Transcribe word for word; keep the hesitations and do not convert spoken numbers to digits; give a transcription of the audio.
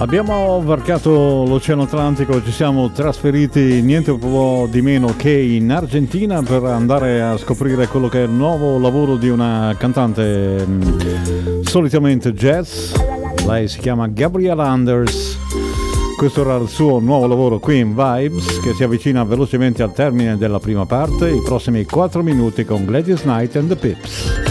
Abbiamo varcato l'Oceano Atlantico, ci siamo trasferiti niente po' di meno che in Argentina per andare a scoprire quello che è il nuovo lavoro di una cantante mh, solitamente jazz. Lei si chiama Gabriela Anders. Questo era il suo nuovo lavoro qui in Vibes, che si avvicina velocemente al termine della prima parte, i prossimi quattro minuti con Gladys Knight and the Pips.